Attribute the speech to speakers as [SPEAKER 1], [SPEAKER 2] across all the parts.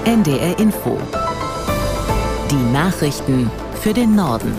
[SPEAKER 1] NDR Info. Die Nachrichten für den Norden.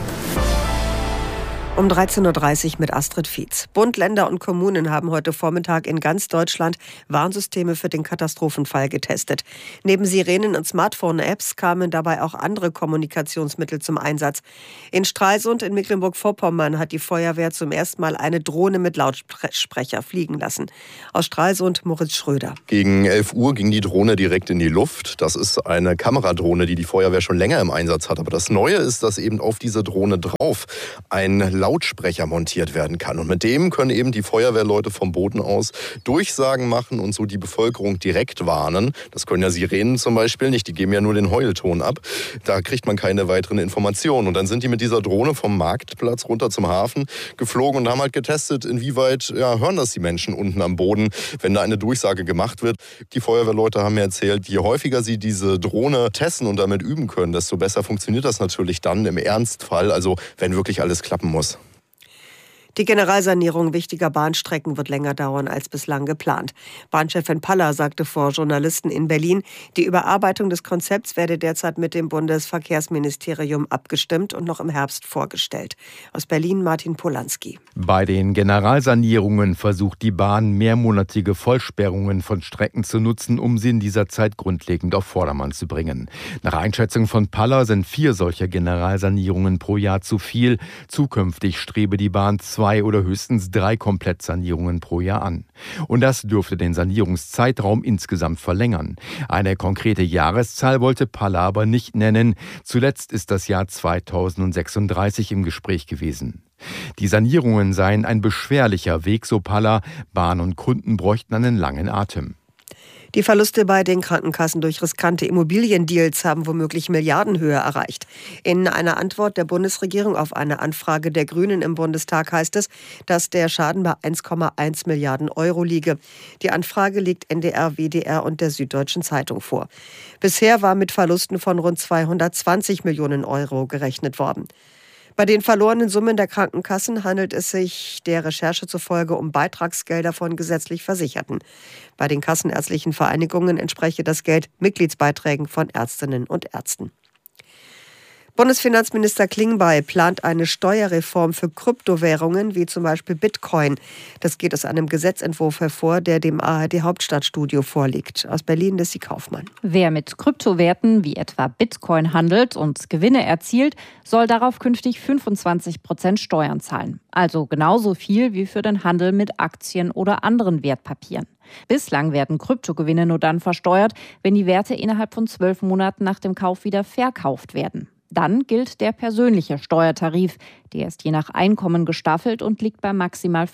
[SPEAKER 2] Um 13.30 Uhr mit Astrid Fietz. Bund, Länder und Kommunen haben heute Vormittag in ganz Deutschland Warnsysteme für den Katastrophenfall getestet. Neben Sirenen und Smartphone-Apps kamen dabei auch andere Kommunikationsmittel zum Einsatz. In Stralsund in Mecklenburg-Vorpommern hat die Feuerwehr zum ersten Mal eine Drohne mit Lautsprecher fliegen lassen. Aus Stralsund Moritz Schröder.
[SPEAKER 3] Gegen 11 Uhr ging die Drohne direkt in die Luft. Das ist eine Kameradrohne, die die Feuerwehr schon länger im Einsatz hat. Aber das Neue ist, dass eben auf diese Drohne drauf ein Lautsprecher montiert werden kann. Und mit dem können eben die Feuerwehrleute vom Boden aus Durchsagen machen und so die Bevölkerung direkt warnen. Das können ja Sirenen zum Beispiel nicht, die geben ja nur den Heulton ab. Da kriegt man keine weiteren Informationen. Und dann sind die mit dieser Drohne vom Marktplatz runter zum Hafen geflogen und haben halt getestet, inwieweit hören das die Menschen unten am Boden, wenn da eine Durchsage gemacht wird. Die Feuerwehrleute haben mir erzählt, je häufiger sie diese Drohne testen und damit üben können, desto besser funktioniert das natürlich dann im Ernstfall, also wenn wirklich alles klappen muss.
[SPEAKER 2] Die Generalsanierung wichtiger Bahnstrecken wird länger dauern als bislang geplant. Bahnchefin Paller sagte vor Journalisten in Berlin, die Überarbeitung des Konzepts werde derzeit mit dem Bundesverkehrsministerium abgestimmt und noch im Herbst vorgestellt. Aus Berlin Martin Polanski.
[SPEAKER 4] Bei den Generalsanierungen versucht die Bahn, mehrmonatige Vollsperrungen von Strecken zu nutzen, um sie in dieser Zeit grundlegend auf Vordermann zu bringen. Nach Einschätzung von Paller sind 4 solcher Generalsanierungen pro Jahr zu viel. Zukünftig strebe die Bahn 2 oder höchstens 3 Komplettsanierungen pro Jahr an. Und das dürfte den Sanierungszeitraum insgesamt verlängern. Eine konkrete Jahreszahl wollte Paller aber nicht nennen. Zuletzt ist das Jahr 2036 im Gespräch gewesen. Die Sanierungen seien ein beschwerlicher Weg, so Paller. Bahn und Kunden bräuchten einen langen Atem.
[SPEAKER 2] Die Verluste bei den Krankenkassen durch riskante Immobiliendeals haben womöglich Milliardenhöhe erreicht. In einer Antwort der Bundesregierung auf eine Anfrage der Grünen im Bundestag heißt es, dass der Schaden bei 1,1 Milliarden Euro liege. Die Anfrage liegt NDR, WDR und der Süddeutschen Zeitung vor. Bisher war mit Verlusten von rund 220 Millionen Euro gerechnet worden. Bei den verlorenen Summen der Krankenkassen handelt es sich der Recherche zufolge um Beitragsgelder von gesetzlich Versicherten. Bei den kassenärztlichen Vereinigungen entspreche das Geld Mitgliedsbeiträgen von Ärztinnen und Ärzten. Bundesfinanzminister Klingbeil plant eine Steuerreform für Kryptowährungen, wie zum Beispiel Bitcoin. Das geht aus einem Gesetzentwurf hervor, der dem ARD-Hauptstadtstudio vorliegt. Aus Berlin Lissy Kaufmann.
[SPEAKER 5] Wer mit Kryptowerten wie etwa Bitcoin handelt und Gewinne erzielt, soll darauf künftig 25% Steuern zahlen. Also genauso viel wie für den Handel mit Aktien oder anderen Wertpapieren. Bislang werden Kryptogewinne nur dann versteuert, wenn die Werte innerhalb von 12 Monaten nach dem Kauf wieder verkauft werden. Dann gilt der persönliche Steuertarif. Der ist je nach Einkommen gestaffelt und liegt bei maximal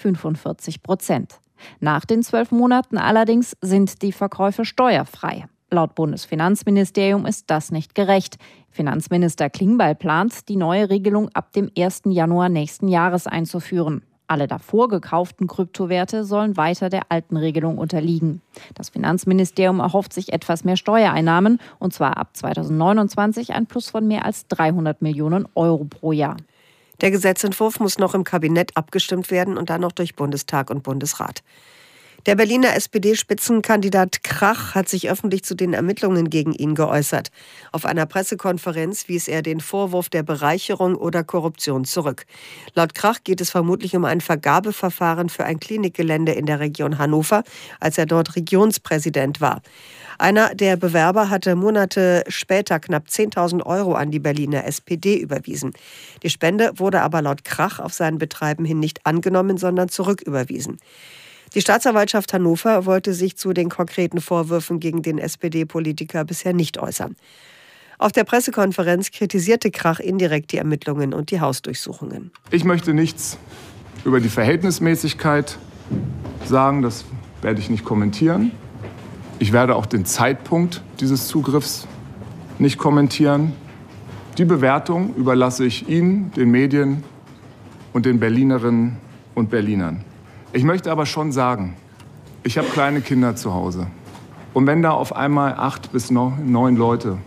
[SPEAKER 5] 45%. Nach den 12 Monaten allerdings sind die Verkäufe steuerfrei. Laut Bundesfinanzministerium ist das nicht gerecht. Finanzminister Klingbeil plant, die neue Regelung ab dem 1. Januar nächsten Jahres einzuführen. Alle davor gekauften Kryptowerte sollen weiter der alten Regelung unterliegen. Das Finanzministerium erhofft sich etwas mehr Steuereinnahmen, und zwar ab 2029 ein Plus von mehr als 300 Millionen Euro pro Jahr.
[SPEAKER 2] Der Gesetzentwurf muss noch im Kabinett abgestimmt werden und dann noch durch Bundestag und Bundesrat. Der Berliner SPD-Spitzenkandidat Krach hat sich öffentlich zu den Ermittlungen gegen ihn geäußert. Auf einer Pressekonferenz wies er den Vorwurf der Bereicherung oder Korruption zurück. Laut Krach geht es vermutlich um ein Vergabeverfahren für ein Klinikgelände in der Region Hannover, als er dort Regionspräsident war. Einer der Bewerber hatte Monate später knapp 10.000 Euro an die Berliner SPD überwiesen. Die Spende wurde aber laut Krach auf sein Betreiben hin nicht angenommen, sondern zurücküberwiesen. Die Staatsanwaltschaft Hannover wollte sich zu den konkreten Vorwürfen gegen den SPD-Politiker bisher nicht äußern. Auf der Pressekonferenz kritisierte Krach indirekt die Ermittlungen und die Hausdurchsuchungen.
[SPEAKER 6] Ich möchte nichts über die Verhältnismäßigkeit sagen, das werde ich nicht kommentieren. Ich werde auch den Zeitpunkt dieses Zugriffs nicht kommentieren. Die Bewertung überlasse ich Ihnen, den Medien und den Berlinerinnen und Berlinern. Ich möchte aber schon sagen, ich habe kleine Kinder zu Hause. Und wenn da auf einmal 8 bis 9 Leute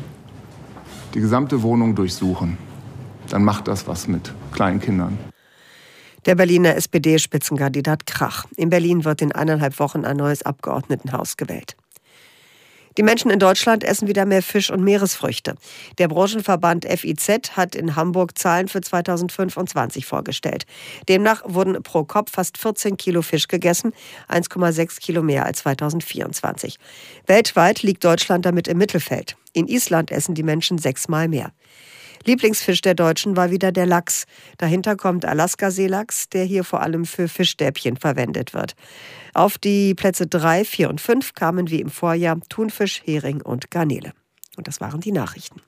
[SPEAKER 6] die gesamte Wohnung durchsuchen, dann macht das was mit kleinen Kindern.
[SPEAKER 2] Der Berliner SPD-Spitzenkandidat Krach. In Berlin wird in 1,5 Wochen ein neues Abgeordnetenhaus gewählt. Die Menschen in Deutschland essen wieder mehr Fisch und Meeresfrüchte. Der Branchenverband FIZ hat in Hamburg Zahlen für 2025 vorgestellt. Demnach wurden pro Kopf fast 14 Kilo Fisch gegessen, 1,6 Kilo mehr als 2024. Weltweit liegt Deutschland damit im Mittelfeld. In Island essen die Menschen 6-mal mehr. Lieblingsfisch der Deutschen war wieder der Lachs. Dahinter kommt Alaska-Seelachs, der hier vor allem für Fischstäbchen verwendet wird. Auf die Plätze 3, 4 und 5 kamen wie im Vorjahr Thunfisch, Hering und Garnele. Und das waren die Nachrichten.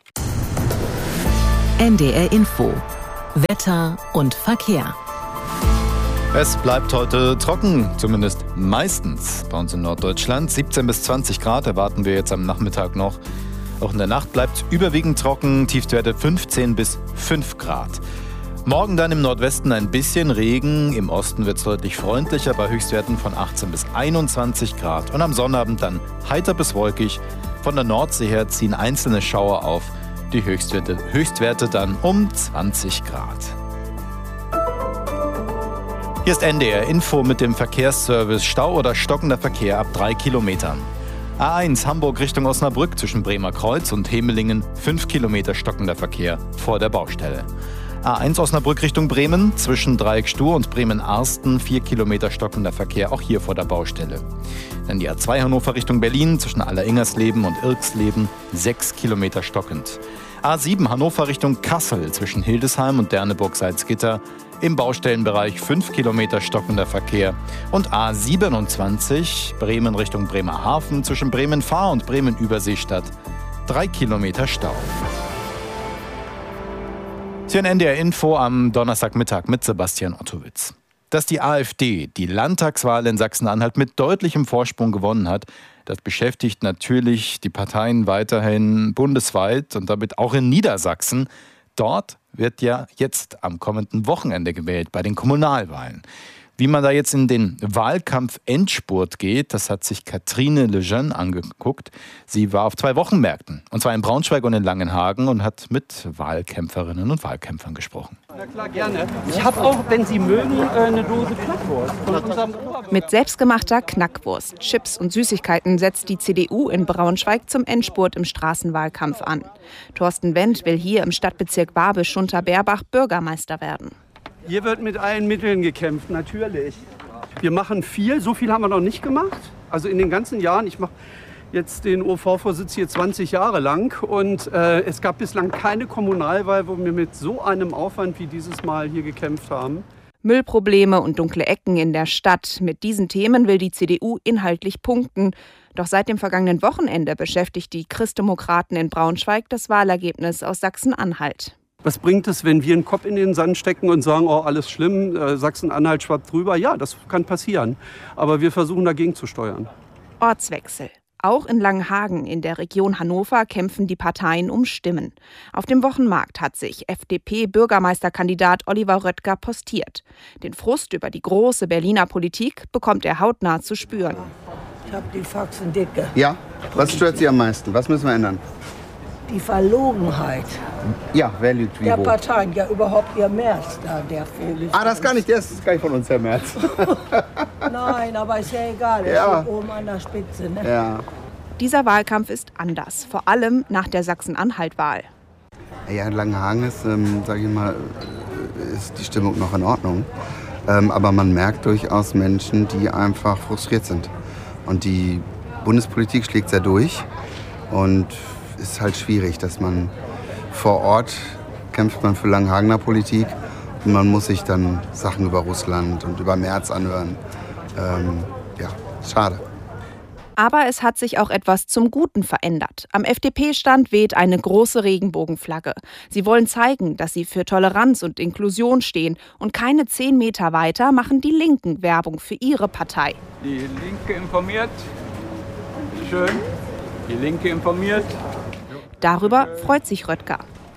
[SPEAKER 1] NDR Info. Wetter und Verkehr.
[SPEAKER 7] Es bleibt heute trocken, zumindest meistens bei uns in Norddeutschland. 17 bis 20 Grad erwarten wir jetzt am Nachmittag noch. Auch in der Nacht bleibt es überwiegend trocken, Tiefstwerte 15 bis 5 Grad. Morgen dann im Nordwesten ein bisschen Regen, im Osten wird es deutlich freundlicher bei Höchstwerten von 18 bis 21 Grad. Und am Sonnabend dann heiter bis wolkig. Von der Nordsee her ziehen einzelne Schauer auf, die Höchstwerte dann um 20 Grad. Hier ist NDR Info mit dem Verkehrsservice. Stau oder stockender Verkehr ab 3 Kilometern. A1 Hamburg Richtung Osnabrück zwischen Bremer Kreuz und Hemelingen 5 Kilometer stockender Verkehr vor der Baustelle. A1 Osnabrück Richtung Bremen zwischen Dreieck-Stur und Bremen-Arsten 4 Kilometer stockender Verkehr, auch hier vor der Baustelle. Dann die A2 Hannover Richtung Berlin zwischen Alleringhersleben und Irksleben 6 Kilometer stockend. A7 Hannover Richtung Kassel zwischen Hildesheim und Derneburg-Salzgitter im Baustellenbereich 5 Kilometer stockender Verkehr. Und A27 Bremen Richtung Bremerhaven zwischen Bremen-Fahr und Bremen-Überseestadt 3 Kilometer Stau. Hier in NDR Info am Donnerstagmittag mit Sebastian Ottowitz. Dass die AfD die Landtagswahl in Sachsen-Anhalt mit deutlichem Vorsprung gewonnen hat, das beschäftigt natürlich die Parteien weiterhin bundesweit und damit auch in Niedersachsen. Dort wird ja jetzt am kommenden Wochenende gewählt bei den Kommunalwahlen. Wie man da jetzt in den Wahlkampf-Endspurt geht, das hat sich Katrine Lejeune angeguckt. Sie war auf 2 Wochenmärkten, und zwar in Braunschweig und in Langenhagen, und hat mit Wahlkämpferinnen und Wahlkämpfern gesprochen.
[SPEAKER 8] Na klar, gerne. Ich habe auch, wenn Sie mögen, eine Dose Knackwurst.
[SPEAKER 9] Mit selbstgemachter Knackwurst, Chips und Süßigkeiten setzt die CDU in Braunschweig zum Endspurt im Straßenwahlkampf an. Thorsten Wendt will hier im Stadtbezirk Barbisch-Schunter-Berbach Bürgermeister werden.
[SPEAKER 8] Hier wird mit allen Mitteln gekämpft, natürlich. Wir machen viel, so viel haben wir noch nicht gemacht. Also in den ganzen Jahren, ich mache jetzt den OV-Vorsitz hier 20 Jahre lang und es gab bislang keine Kommunalwahl, wo wir mit so einem Aufwand wie dieses Mal hier gekämpft haben.
[SPEAKER 9] Müllprobleme und dunkle Ecken in der Stadt. Mit diesen Themen will die CDU inhaltlich punkten. Doch seit dem vergangenen Wochenende beschäftigt die Christdemokraten in Braunschweig das Wahlergebnis aus Sachsen-Anhalt.
[SPEAKER 8] Was bringt es, wenn wir einen Kopf in den Sand stecken und sagen, oh, alles schlimm, Sachsen-Anhalt schwappt drüber? Ja, das kann passieren. Aber wir versuchen dagegen zu steuern.
[SPEAKER 9] Ortswechsel. Auch in Langenhagen in der Region Hannover kämpfen die Parteien um Stimmen. Auf dem Wochenmarkt hat sich FDP-Bürgermeisterkandidat Oliver Röttger postiert. Den Frust über die große Berliner Politik bekommt er hautnah zu spüren.
[SPEAKER 10] Ich habe die Faxen dicke.
[SPEAKER 11] Ja, was stört Sie am meisten? Was müssen wir ändern?
[SPEAKER 10] Die Verlogenheit.
[SPEAKER 11] Ja, wer lügt wie
[SPEAKER 10] der
[SPEAKER 11] wo?
[SPEAKER 10] Parteien, ja überhaupt ihr Merz da, der Vogel.
[SPEAKER 11] Das ist gar nicht von uns, Herr Merz.
[SPEAKER 10] Nein, aber ist ja egal, er
[SPEAKER 11] Ja.
[SPEAKER 10] steht oben an der Spitze. Ne?
[SPEAKER 11] Ja.
[SPEAKER 9] Dieser Wahlkampf ist anders, vor allem nach der Sachsen-Anhalt-Wahl.
[SPEAKER 11] Ja, in Langenhagen ist, sage ich mal, ist die Stimmung noch in Ordnung. Aber man merkt durchaus Menschen, die einfach frustriert sind. Und die Bundespolitik schlägt sehr durch. Und es ist halt schwierig, dass man vor Ort kämpft man für Langenhagener Politik und man muss sich dann Sachen über Russland und über Merz anhören. Ja, schade.
[SPEAKER 9] Aber es hat sich auch etwas zum Guten verändert. Am FDP-Stand weht eine große Regenbogenflagge. Sie wollen zeigen, dass sie für Toleranz und Inklusion stehen. Und keine 10 Meter weiter machen die Linken Werbung für ihre Partei.
[SPEAKER 12] Die Linke informiert. Schön. Die Linke informiert.
[SPEAKER 9] Darüber freut sich Röttger.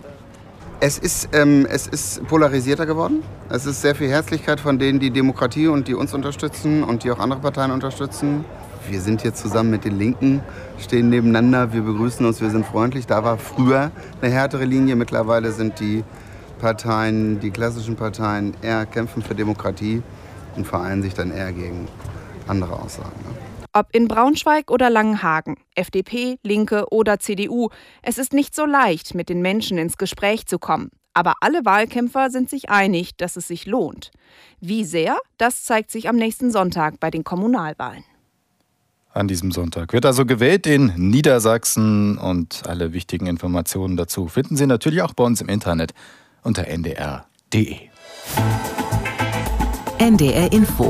[SPEAKER 11] Es ist polarisierter geworden. Es ist sehr viel Herzlichkeit von denen, die Demokratie und die uns unterstützen und die auch andere Parteien unterstützen. Wir sind hier zusammen mit den Linken, stehen nebeneinander, wir begrüßen uns, wir sind freundlich. Da war früher eine härtere Linie. Mittlerweile sind die Parteien, die klassischen Parteien, eher kämpfen für Demokratie und vereinen sich dann eher gegen andere Aussagen.
[SPEAKER 9] Ob in Braunschweig oder Langenhagen, FDP, Linke oder CDU, es ist nicht so leicht, mit den Menschen ins Gespräch zu kommen. Aber alle Wahlkämpfer sind sich einig, dass es sich lohnt. Wie sehr, das zeigt sich am nächsten Sonntag bei den Kommunalwahlen.
[SPEAKER 7] An diesem Sonntag wird also gewählt in Niedersachsen und alle wichtigen Informationen dazu finden Sie natürlich auch bei uns im Internet unter ndr.de.
[SPEAKER 1] NDR Info.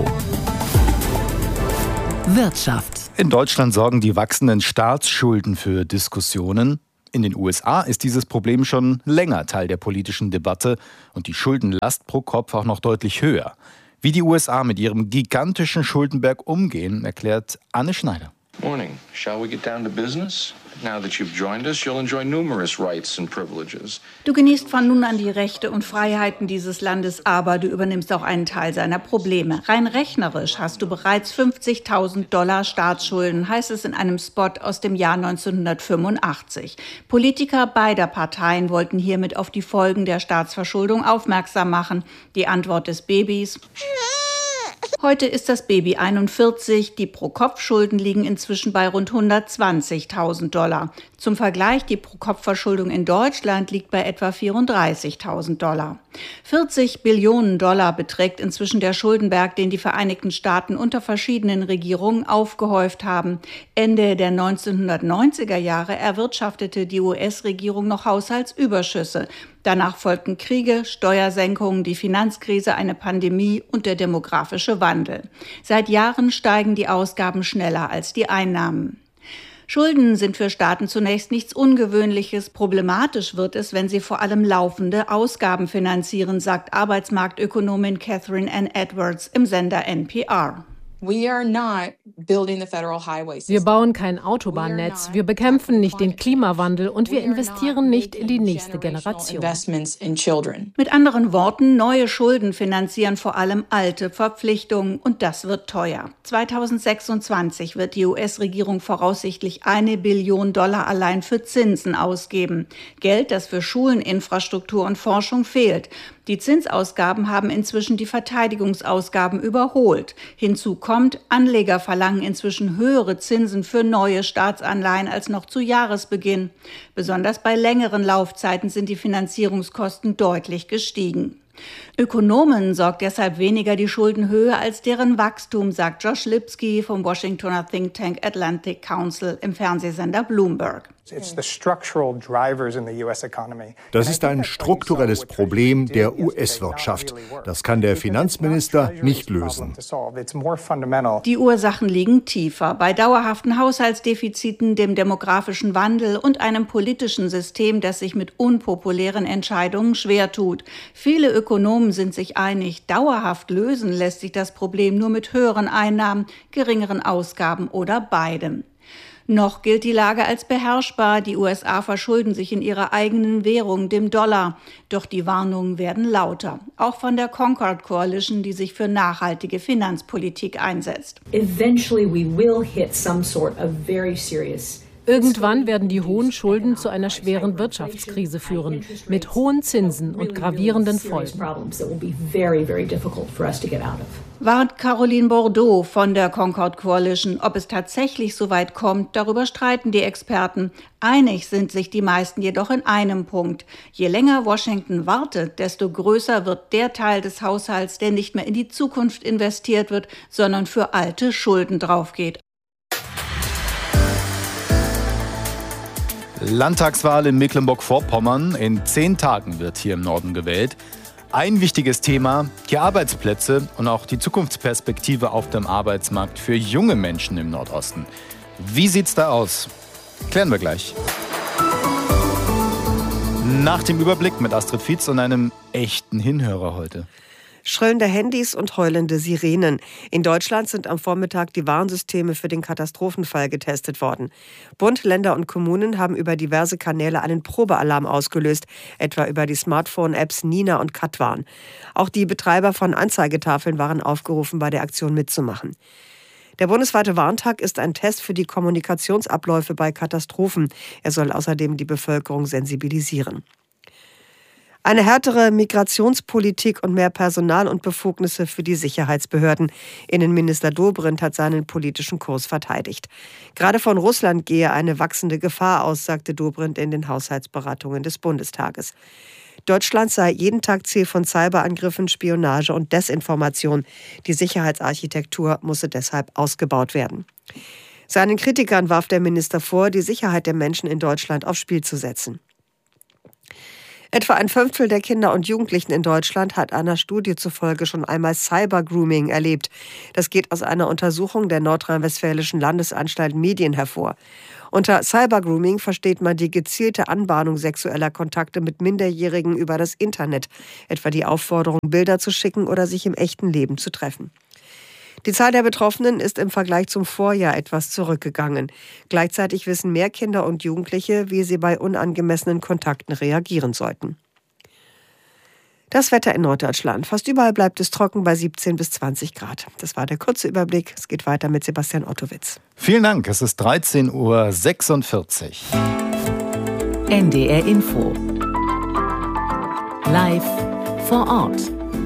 [SPEAKER 1] Wirtschaft.
[SPEAKER 7] In Deutschland sorgen die wachsenden Staatsschulden für Diskussionen. In den USA ist dieses Problem schon länger Teil der politischen Debatte und die Schuldenlast pro Kopf auch noch deutlich höher. Wie die USA mit ihrem gigantischen Schuldenberg umgehen, erklärt Anne Schneider.
[SPEAKER 13] Morning. Shall we get down to business? Now that you've joined us, you'll enjoy numerous rights and privileges.
[SPEAKER 14] Du genießt von nun an die Rechte und Freiheiten dieses Landes, aber du übernimmst auch einen Teil seiner Probleme. Rein rechnerisch hast du bereits $50.000 Staatsschulden, heißt es in einem Spot aus dem Jahr 1985. Politiker beider Parteien wollten hiermit auf die Folgen der Staatsverschuldung aufmerksam machen. Die Antwort des Babys: Heute ist das Baby 41, die Pro-Kopf-Schulden liegen inzwischen bei rund $120.000. Zum Vergleich, die Pro-Kopf-Verschuldung in Deutschland liegt bei etwa $34.000. 40 Billionen Dollar beträgt inzwischen der Schuldenberg, den die Vereinigten Staaten unter verschiedenen Regierungen aufgehäuft haben. Ende der 1990er Jahre erwirtschaftete die US-Regierung noch Haushaltsüberschüsse. Danach folgten Kriege, Steuersenkungen, die Finanzkrise, eine Pandemie und der demografische Wandel. Seit Jahren steigen die Ausgaben schneller als die Einnahmen. Schulden sind für Staaten zunächst nichts Ungewöhnliches. Problematisch wird es, wenn sie vor allem laufende Ausgaben finanzieren, sagt Arbeitsmarktökonomin Catherine Ann Edwards im Sender NPR.
[SPEAKER 15] Wir bauen kein Autobahnnetz, wir bekämpfen nicht den Klimawandel und wir investieren nicht in die nächste Generation.
[SPEAKER 14] Mit anderen Worten, neue Schulden finanzieren vor allem alte Verpflichtungen und das wird teuer. 2026 wird die US-Regierung voraussichtlich $1 Billion allein für Zinsen ausgeben. Geld, das für Schulen, Infrastruktur und Forschung fehlt. Die Zinsausgaben haben inzwischen die Verteidigungsausgaben überholt. Hinzu kommt, Anleger verlangen inzwischen höhere Zinsen für neue Staatsanleihen als noch zu Jahresbeginn. Besonders bei längeren Laufzeiten sind die Finanzierungskosten deutlich gestiegen. Ökonomen sorgt deshalb weniger die Schuldenhöhe als deren Wachstum, sagt Josh Lipsky vom Washingtoner Think Tank Atlantic Council im Fernsehsender Bloomberg.
[SPEAKER 16] Das ist ein strukturelles Problem der US-Wirtschaft. Das kann der Finanzminister nicht lösen.
[SPEAKER 14] Die Ursachen liegen tiefer. Bei dauerhaften Haushaltsdefiziten, dem demografischen Wandel und einem politischen System, das sich mit unpopulären Entscheidungen schwer tut. Viele Ökonomen sind sich einig, dauerhaft lösen lässt sich das Problem nur mit höheren Einnahmen, geringeren Ausgaben oder beidem. Noch gilt die Lage als beherrschbar. Die USA verschulden sich in ihrer eigenen Währung, dem Dollar. Doch die Warnungen werden lauter. Auch von der Concord Coalition, die sich für nachhaltige Finanzpolitik einsetzt.
[SPEAKER 15] Irgendwann werden die hohen Schulden zu einer schweren Wirtschaftskrise führen, mit hohen Zinsen und gravierenden Folgen.
[SPEAKER 14] Warnt Caroline Bordeaux von der Concord Coalition. Ob es tatsächlich so weit kommt, darüber streiten die Experten. Einig sind sich die meisten jedoch in einem Punkt. Je länger Washington wartet, desto größer wird der Teil des Haushalts, der nicht mehr in die Zukunft investiert wird, sondern für alte Schulden draufgeht.
[SPEAKER 7] Landtagswahl in Mecklenburg-Vorpommern. In 10 Tagen wird hier im Norden gewählt. Ein wichtiges Thema, die Arbeitsplätze und auch die Zukunftsperspektive auf dem Arbeitsmarkt für junge Menschen im Nordosten. Wie sieht's da aus? Klären wir gleich. Nach dem Überblick mit Astrid Fietz und einem echten Hinhörer heute.
[SPEAKER 2] Schröllende Handys und heulende Sirenen. In Deutschland sind am Vormittag die Warnsysteme für den Katastrophenfall getestet worden. Bund, Länder und Kommunen haben über diverse Kanäle einen Probealarm ausgelöst, etwa über die Smartphone-Apps Nina und Katwarn. Auch die Betreiber von Anzeigetafeln waren aufgerufen, bei der Aktion mitzumachen. Der bundesweite Warntag ist ein Test für die Kommunikationsabläufe bei Katastrophen. Er soll außerdem die Bevölkerung sensibilisieren. Eine härtere Migrationspolitik und mehr Personal und Befugnisse für die Sicherheitsbehörden. Innenminister Dobrindt hat seinen politischen Kurs verteidigt. Gerade von Russland gehe eine wachsende Gefahr aus, sagte Dobrindt in den Haushaltsberatungen des Bundestages. Deutschland sei jeden Tag Ziel von Cyberangriffen, Spionage und Desinformation. Die Sicherheitsarchitektur müsse deshalb ausgebaut werden. Seinen Kritikern warf der Minister vor, die Sicherheit der Menschen in Deutschland aufs Spiel zu setzen. Etwa ein Fünftel der Kinder und Jugendlichen in Deutschland hat einer Studie zufolge schon einmal Cybergrooming erlebt. Das geht aus einer Untersuchung der Nordrhein-Westfälischen Landesanstalt Medien hervor. Unter Cybergrooming versteht man die gezielte Anbahnung sexueller Kontakte mit Minderjährigen über das Internet, etwa die Aufforderung, Bilder zu schicken oder sich im echten Leben zu treffen. Die Zahl der Betroffenen ist im Vergleich zum Vorjahr etwas zurückgegangen. Gleichzeitig wissen mehr Kinder und Jugendliche, wie sie bei unangemessenen Kontakten reagieren sollten. Das Wetter in Norddeutschland. Fast überall bleibt es trocken bei 17 bis 20 Grad. Das war der kurze Überblick. Es geht weiter mit Sebastian Ottowitz.
[SPEAKER 7] Vielen Dank. Es ist 13:46 Uhr.
[SPEAKER 1] NDR Info. Live vor Ort.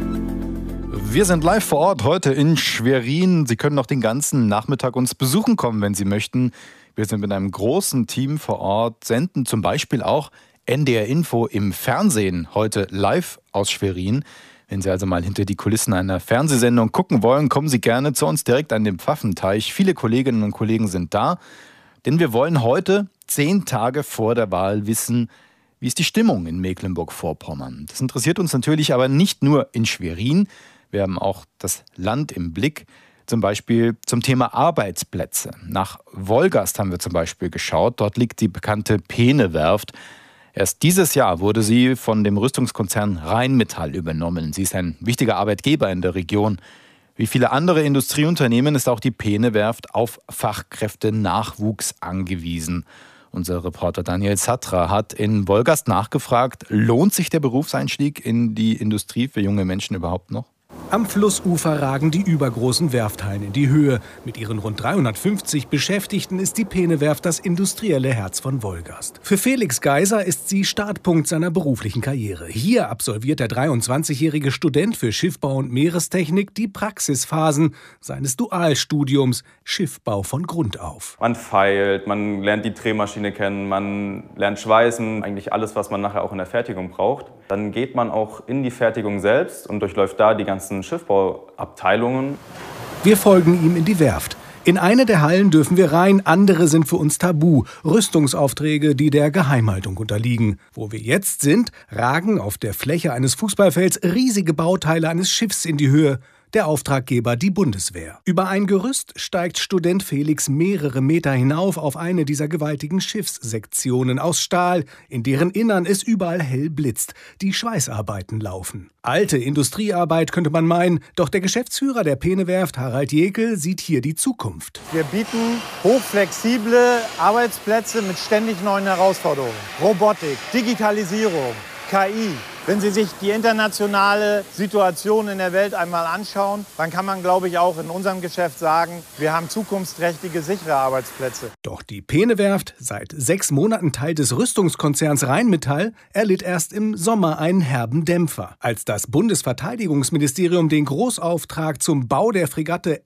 [SPEAKER 7] Wir sind live vor Ort heute in Schwerin. Sie können noch den ganzen Nachmittag uns besuchen kommen, wenn Sie möchten. Wir sind mit einem großen Team vor Ort, senden zum Beispiel auch NDR Info im Fernsehen heute live aus Schwerin. Wenn Sie also mal hinter die Kulissen einer Fernsehsendung gucken wollen, kommen Sie gerne zu uns direkt an den Pfaffenteich. Viele Kolleginnen und Kollegen sind da, denn wir wollen heute 10 Tage vor der Wahl wissen, wie ist die Stimmung in Mecklenburg-Vorpommern. Das interessiert uns natürlich aber nicht nur in Schwerin. Wir haben auch das Land im Blick, zum Beispiel zum Thema Arbeitsplätze. Nach Wolgast haben wir zum Beispiel geschaut. Dort liegt die bekannte Peene-Werft. Erst dieses Jahr wurde sie von dem Rüstungskonzern Rheinmetall übernommen. Sie ist ein wichtiger Arbeitgeber in der Region. Wie viele andere Industrieunternehmen ist auch die Peene-Werft auf Fachkräftenachwuchs angewiesen. Unser Reporter Daniel Satra hat in Wolgast nachgefragt, lohnt sich der Berufseinstieg in die Industrie für junge Menschen überhaupt noch?
[SPEAKER 17] Am Flussufer ragen die übergroßen Werfthallen in die Höhe. Mit ihren rund 350 Beschäftigten ist die Peene-Werft das industrielle Herz von Wolgast. Für Felix Geiser ist sie Startpunkt seiner beruflichen Karriere. Hier absolviert der 23-jährige Student für Schiffbau und Meerestechnik die Praxisphasen seines Dualstudiums Schiffbau von Grund auf.
[SPEAKER 18] Man feilt, man lernt die Drehmaschine kennen, man lernt schweißen, eigentlich alles, was man nachher auch in der Fertigung braucht. Dann geht man auch in die Fertigung selbst und durchläuft da die ganzen Schiffbauabteilungen.
[SPEAKER 17] Wir folgen ihm in die Werft. In eine der Hallen dürfen wir rein, andere sind für uns tabu. Rüstungsaufträge, die der Geheimhaltung unterliegen. Wo wir jetzt sind, ragen auf der Fläche eines Fußballfelds riesige Bauteile eines Schiffs in die Höhe. Der Auftraggeber die Bundeswehr. Über ein Gerüst steigt Student Felix mehrere Meter hinauf auf eine dieser gewaltigen Schiffssektionen aus Stahl, in deren Innern es überall hell blitzt. Die Schweißarbeiten laufen. Alte Industriearbeit könnte man meinen, doch der Geschäftsführer der Peene-Werft, Harald Jekel, sieht hier die Zukunft.
[SPEAKER 19] Wir bieten hochflexible Arbeitsplätze mit ständig neuen Herausforderungen. Robotik, Digitalisierung, KI. Wenn Sie sich die internationale Situation in der Welt einmal anschauen, dann kann man, glaube ich, auch in unserem Geschäft sagen, wir haben zukunftsträchtige, sichere Arbeitsplätze.
[SPEAKER 17] Doch die Peene-Werft, seit 6 Monaten Teil des Rüstungskonzerns Rheinmetall, erlitt erst im Sommer einen herben Dämpfer. Als das Bundesverteidigungsministerium den Großauftrag zum Bau der Fregatte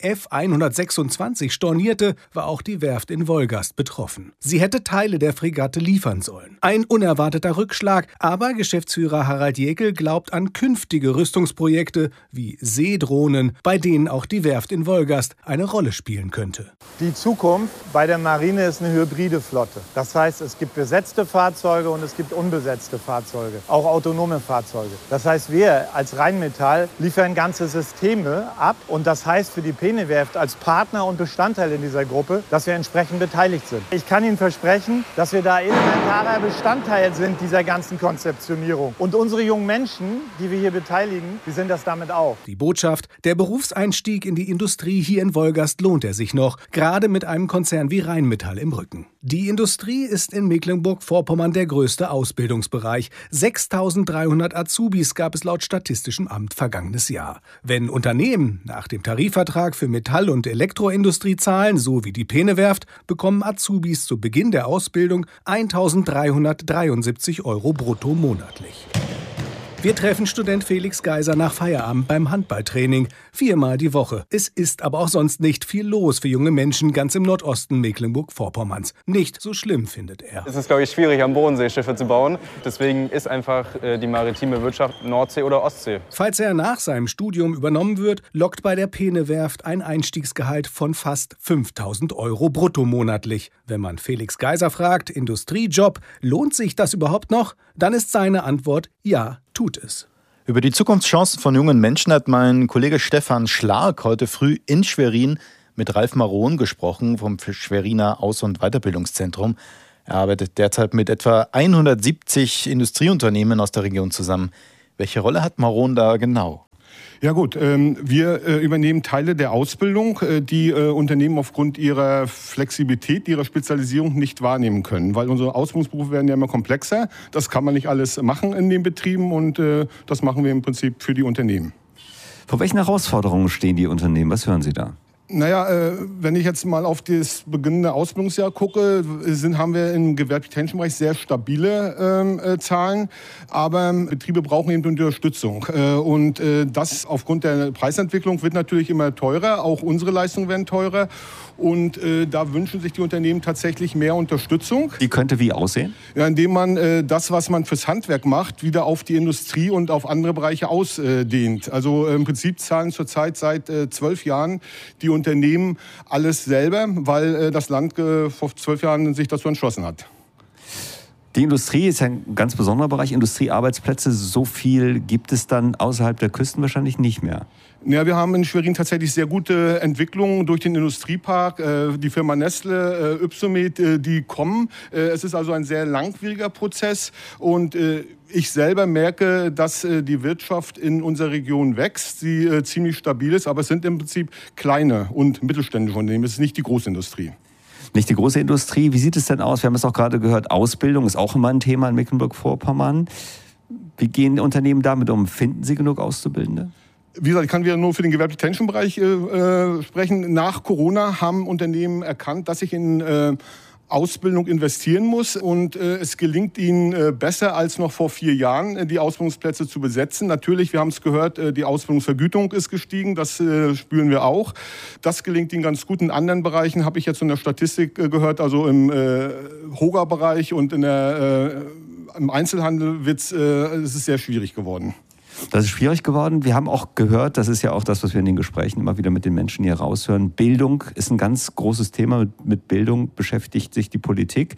[SPEAKER 17] F-126 stornierte, war auch die Werft in Wolgast betroffen. Sie hätte Teile der Fregatte liefern sollen. Ein unerwarteter Rückschlag, aber Geschäftsführer Harald Jekel glaubt an künftige Rüstungsprojekte wie Seedrohnen, bei denen auch die Werft in Wolgast eine Rolle spielen könnte.
[SPEAKER 19] Die Zukunft bei der Marine ist eine hybride Flotte. Das heißt, es gibt besetzte Fahrzeuge und es gibt unbesetzte Fahrzeuge, auch autonome Fahrzeuge. Das heißt, wir als Rheinmetall liefern ganze Systeme ab und das heißt für die Peene-Werft als Partner und Bestandteil in dieser Gruppe, dass wir entsprechend beteiligt sind. Ich kann Ihnen versprechen, dass wir da elementarer Bestandteil sind dieser ganzen Konzeptionierung. Und unsere jungen Menschen, die wir hier beteiligen, die sind das damit auch.
[SPEAKER 17] Die Botschaft, der Berufseinstieg in die Industrie hier in Wolgast lohnt er sich noch, gerade mit einem Konzern wie Rheinmetall im Rücken. Die Industrie ist in Mecklenburg-Vorpommern der größte Ausbildungsbereich. 6.300 Azubis gab es laut Statistischem Amt vergangenes Jahr. Wenn Unternehmen nach dem Tarifvertrag für Metall- und Elektroindustrie zahlen, so wie die Peene-Werft, bekommen Azubis zu Beginn der Ausbildung 1.373 € brutto monatlich. Wir treffen Student Felix Geiser nach Feierabend beim Handballtraining. 4-mal die Woche. Es ist aber auch sonst nicht viel los für junge Menschen ganz im Nordosten Mecklenburg-Vorpommerns. Nicht so schlimm, findet er.
[SPEAKER 20] Es ist, glaube ich, schwierig, am Bodensee Schiffe zu bauen. Deswegen ist einfach die maritime Wirtschaft Nordsee oder Ostsee.
[SPEAKER 17] Falls er nach seinem Studium übernommen wird, lockt bei der Peene-Werft ein Einstiegsgehalt von fast 5.000 € brutto monatlich. Wenn man Felix Geiser fragt, Industriejob, lohnt sich das überhaupt noch? Dann ist seine Antwort, ja, tut es.
[SPEAKER 7] Über die Zukunftschancen von jungen Menschen hat mein Kollege Stefan Schlark heute früh in Schwerin mit Ralf Maron gesprochen vom Schweriner Aus- und Weiterbildungszentrum. Er arbeitet derzeit mit etwa 170 Industrieunternehmen aus der Region zusammen. Welche Rolle hat Maron da genau?
[SPEAKER 21] Ja gut, wir übernehmen Teile der Ausbildung, die Unternehmen aufgrund ihrer Flexibilität, ihrer Spezialisierung nicht wahrnehmen können. Weil unsere Ausbildungsberufe werden ja immer komplexer. Das kann man nicht alles machen in den Betrieben und das machen wir im Prinzip für die Unternehmen.
[SPEAKER 22] Vor welchen Herausforderungen stehen die Unternehmen? Was hören Sie da?
[SPEAKER 21] Naja, wenn ich jetzt mal auf das beginnende Ausbildungsjahr gucke, haben wir im gewerblich-technischen Bereich sehr stabile Zahlen. Aber Betriebe brauchen eben Unterstützung. Und das aufgrund der Preisentwicklung wird natürlich immer teurer. Auch unsere Leistungen werden teurer. Und da wünschen sich die Unternehmen tatsächlich mehr Unterstützung.
[SPEAKER 22] Die könnte wie aussehen?
[SPEAKER 21] Ja, indem man das, was man fürs Handwerk macht, wieder auf die Industrie und auf andere Bereiche ausdehnt. Also im Prinzip zahlen zurzeit seit 12 Jahren die Unternehmen alles selber, weil das Land vor 12 Jahren sich dazu entschlossen hat.
[SPEAKER 22] Die Industrie ist ja ein ganz besonderer Bereich. Industriearbeitsplätze, so viel gibt es dann außerhalb der Küsten wahrscheinlich nicht mehr.
[SPEAKER 21] Ja, wir haben in Schwerin tatsächlich sehr gute Entwicklungen durch den Industriepark. Die Firma Nestle, Ypsomed, die kommen. Es ist also ein sehr langwieriger Prozess und ich selber merke, dass die Wirtschaft in unserer Region wächst, sie ziemlich stabil ist, aber es sind im Prinzip kleine und mittelständische Unternehmen. Es ist nicht die Großindustrie.
[SPEAKER 22] Nicht die große Industrie. Wie sieht es denn aus? Wir haben es auch gerade gehört, Ausbildung ist auch immer ein Thema in Mecklenburg-Vorpommern. Wie gehen Unternehmen damit um? Finden sie genug Auszubildende?
[SPEAKER 21] Wie gesagt, ich kann wieder nur für den gewerblich-technischen Bereich sprechen. Nach Corona haben Unternehmen erkannt, dass sich in Ausbildung investieren muss und es gelingt ihnen besser als noch vor 4 Jahren, die Ausbildungsplätze zu besetzen. Natürlich, wir haben es gehört, die Ausbildungsvergütung ist gestiegen, das spüren wir auch. Das gelingt ihnen ganz gut. In anderen Bereichen habe ich jetzt in der Statistik gehört, also im Hoga-Bereich und im Einzelhandel ist es sehr schwierig geworden.
[SPEAKER 22] Das ist schwierig geworden. Wir haben auch gehört, das ist ja auch das, was wir in den Gesprächen immer wieder mit den Menschen hier raushören, Bildung ist ein ganz großes Thema. Mit Bildung beschäftigt sich die Politik.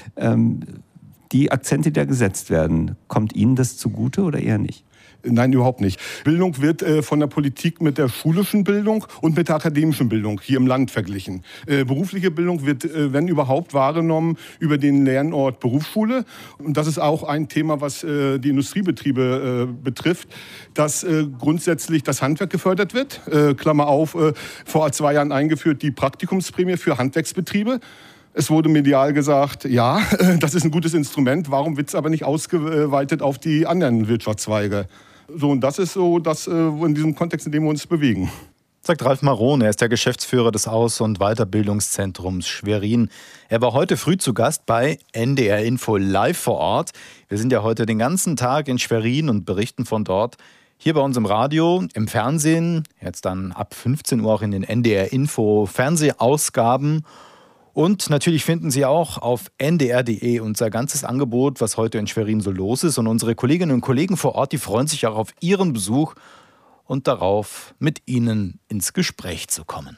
[SPEAKER 22] Die Akzente, die da gesetzt werden, kommt Ihnen das zugute oder eher nicht?
[SPEAKER 21] Nein, überhaupt nicht. Bildung wird von der Politik mit der schulischen Bildung und mit der akademischen Bildung hier im Land verglichen. Berufliche Bildung wird, wenn überhaupt, wahrgenommen über den Lernort Berufsschule. Und das ist auch ein Thema, was die Industriebetriebe betrifft, dass grundsätzlich das Handwerk gefördert wird. Klammer auf, vor 2 Jahren eingeführt die Praktikumsprämie für Handwerksbetriebe. Es wurde medial gesagt, ja, das ist ein gutes Instrument, warum wird es aber nicht ausgeweitet auf die anderen Wirtschaftszweige? So, und das ist so das in diesem Kontext, in dem wir uns bewegen.
[SPEAKER 7] Sagt Ralf Maron, er ist der Geschäftsführer des Aus- und Weiterbildungszentrums Schwerin. Er war heute früh zu Gast bei NDR Info live vor Ort. Wir sind ja heute den ganzen Tag in Schwerin und berichten von dort. Hier bei uns im Radio, im Fernsehen, jetzt dann ab 15 Uhr auch in den NDR Info Fernsehausgaben. Und natürlich finden Sie auch auf ndr.de unser ganzes Angebot, was heute in Schwerin so los ist. Und unsere Kolleginnen und Kollegen vor Ort, die freuen sich auch auf Ihren Besuch und darauf, mit Ihnen ins Gespräch zu kommen.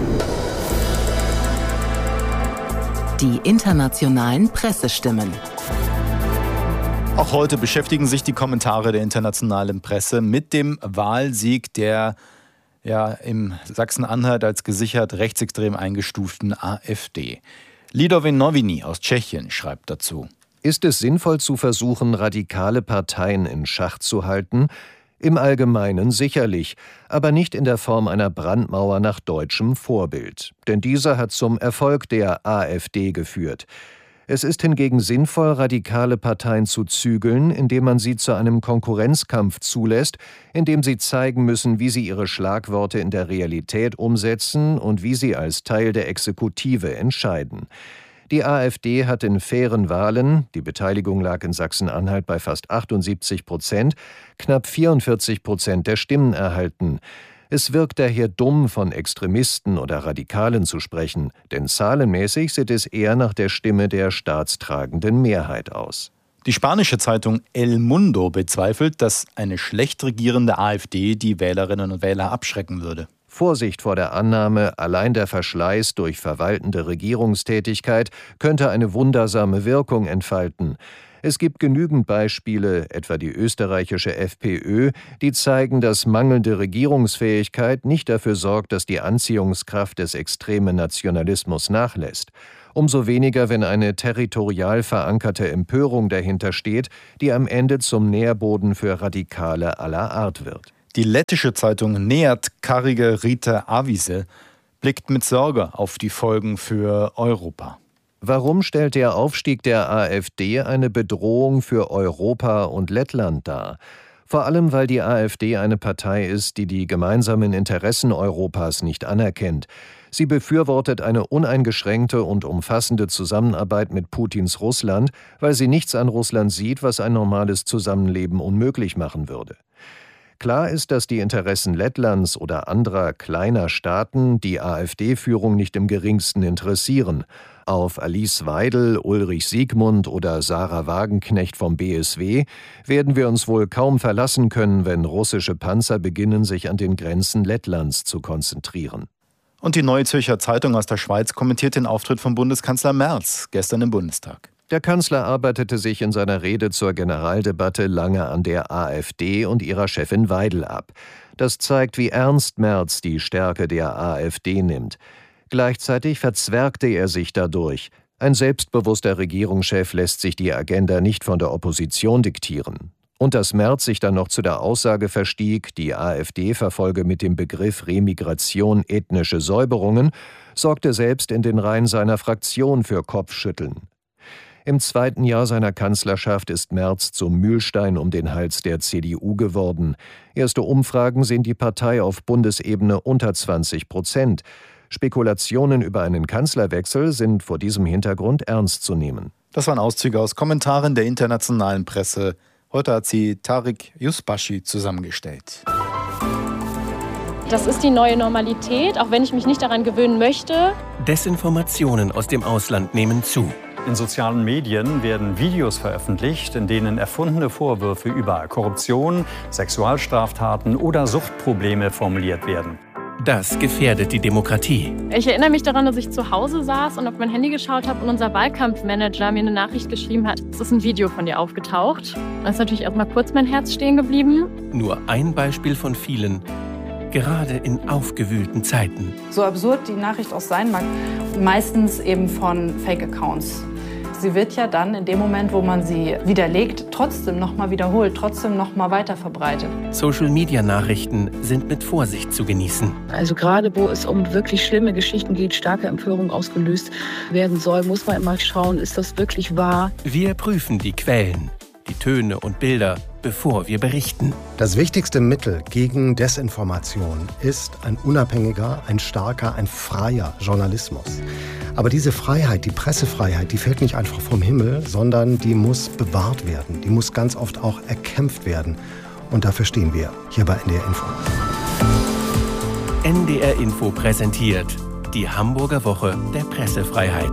[SPEAKER 1] Die internationalen Pressestimmen.
[SPEAKER 7] Auch heute beschäftigen sich die Kommentare der internationalen Presse mit dem Wahlsieg der im Sachsen-Anhalt als gesichert rechtsextrem eingestuften AfD. Lidovin Noviny aus Tschechien schreibt dazu:
[SPEAKER 23] Ist es sinnvoll zu versuchen, radikale Parteien in Schach zu halten? Im Allgemeinen sicherlich, aber nicht in der Form einer Brandmauer nach deutschem Vorbild. Denn dieser hat zum Erfolg der AfD geführt. Es ist hingegen sinnvoll, radikale Parteien zu zügeln, indem man sie zu einem Konkurrenzkampf zulässt, indem sie zeigen müssen, wie sie ihre Schlagworte in der Realität umsetzen und wie sie als Teil der Exekutive entscheiden. Die AfD hat in fairen Wahlen, die Beteiligung lag in Sachsen-Anhalt bei fast 78%, knapp 44% der Stimmen erhalten. Es wirkt daher dumm, von Extremisten oder Radikalen zu sprechen, denn zahlenmäßig sieht es eher nach der Stimme der staatstragenden Mehrheit aus.
[SPEAKER 7] Die spanische Zeitung El Mundo bezweifelt, dass eine schlecht regierende AfD die Wählerinnen und Wähler abschrecken würde.
[SPEAKER 23] Vorsicht vor der Annahme, allein der Verschleiß durch verwaltende Regierungstätigkeit könnte eine wundersame Wirkung entfalten. Es gibt genügend Beispiele, etwa die österreichische FPÖ, die zeigen, dass mangelnde Regierungsfähigkeit nicht dafür sorgt, dass die Anziehungskraft des extremen Nationalismus nachlässt. Umso weniger, wenn eine territorial verankerte Empörung dahinter steht, die am Ende zum Nährboden für Radikale aller Art wird.
[SPEAKER 7] Die lettische Zeitung Neat Karige Rita Avise blickt mit Sorge auf die Folgen für Europa.
[SPEAKER 23] Warum stellt der Aufstieg der AfD eine Bedrohung für Europa und Lettland dar? Vor allem, weil die AfD eine Partei ist, die die gemeinsamen Interessen Europas nicht anerkennt. Sie befürwortet eine uneingeschränkte und umfassende Zusammenarbeit mit Putins Russland, weil sie nichts an Russland sieht, was ein normales Zusammenleben unmöglich machen würde. Klar ist, dass die Interessen Lettlands oder anderer kleiner Staaten die AfD-Führung nicht im geringsten interessieren. Auf Alice Weidel, Ulrich Siegmund oder Sarah Wagenknecht vom BSW werden wir uns wohl kaum verlassen können, wenn russische Panzer beginnen, sich an den Grenzen Lettlands zu konzentrieren.
[SPEAKER 7] Und die Neue Zürcher Zeitung aus der Schweiz kommentiert den Auftritt von Bundeskanzler Merz gestern im Bundestag.
[SPEAKER 23] Der Kanzler arbeitete sich in seiner Rede zur Generaldebatte lange an der AfD und ihrer Chefin Weidel ab. Das zeigt, wie ernst Merz die Stärke der AfD nimmt. Gleichzeitig verzwergte er sich dadurch. Ein selbstbewusster Regierungschef lässt sich die Agenda nicht von der Opposition diktieren. Und dass Merz sich dann noch zu der Aussage verstieg, die AfD verfolge mit dem Begriff Remigration ethnische Säuberungen, sorgte selbst in den Reihen seiner Fraktion für Kopfschütteln. Im zweiten Jahr seiner Kanzlerschaft ist Merz zum Mühlstein um den Hals der CDU geworden. Erste Umfragen sehen die Partei auf Bundesebene unter 20%. Spekulationen über einen Kanzlerwechsel sind vor diesem Hintergrund ernst zu nehmen.
[SPEAKER 7] Das waren Auszüge aus Kommentaren der internationalen Presse. Heute hat sie Tarek Yusbashi zusammengestellt.
[SPEAKER 3] Das ist die neue Normalität, auch wenn ich mich nicht daran gewöhnen möchte.
[SPEAKER 4] Desinformationen aus dem Ausland nehmen zu.
[SPEAKER 5] In sozialen Medien werden Videos veröffentlicht, in denen erfundene Vorwürfe über Korruption, Sexualstraftaten oder Suchtprobleme formuliert werden.
[SPEAKER 4] Das gefährdet die Demokratie.
[SPEAKER 3] Ich erinnere mich daran, dass ich zu Hause saß und auf mein Handy geschaut habe und unser Wahlkampfmanager mir eine Nachricht geschrieben hat. Es ist ein Video von dir aufgetaucht. Da ist natürlich erst mal kurz mein Herz stehen geblieben.
[SPEAKER 4] Nur ein Beispiel von vielen, gerade in aufgewühlten Zeiten.
[SPEAKER 24] So absurd die Nachricht auch sein mag, meistens eben von Fake-Accounts. Sie wird ja dann in dem Moment, wo man sie widerlegt, trotzdem nochmal wiederholt, trotzdem nochmal weiterverbreitet.
[SPEAKER 4] Social-Media-Nachrichten sind mit Vorsicht zu genießen.
[SPEAKER 25] Also gerade wo es um wirklich schlimme Geschichten geht, starke Empörung ausgelöst werden soll, muss man immer schauen, ist das wirklich wahr?
[SPEAKER 4] Wir prüfen die Quellen, die Töne und Bilder, bevor wir berichten.
[SPEAKER 26] Das wichtigste Mittel gegen Desinformation ist ein unabhängiger, ein starker, ein freier Journalismus. Aber diese Freiheit, die Pressefreiheit, die fällt nicht einfach vom Himmel, sondern die muss bewahrt werden. Die muss ganz oft auch erkämpft werden. Und dafür stehen wir hier bei NDR Info.
[SPEAKER 4] NDR Info präsentiert die Hamburger Woche der Pressefreiheit.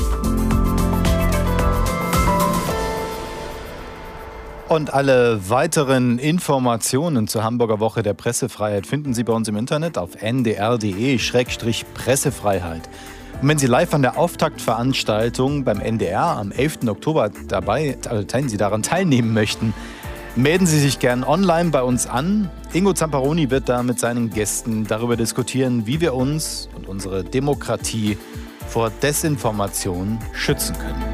[SPEAKER 7] Und alle weiteren Informationen zur Hamburger Woche der Pressefreiheit finden Sie bei uns im Internet auf ndr.de/pressefreiheit. Und wenn Sie live an der Auftaktveranstaltung beim NDR am 11. Oktober daran teilnehmen möchten, melden Sie sich gern online bei uns an. Ingo Zamparoni wird da mit seinen Gästen darüber diskutieren, wie wir uns und unsere Demokratie vor Desinformation schützen können.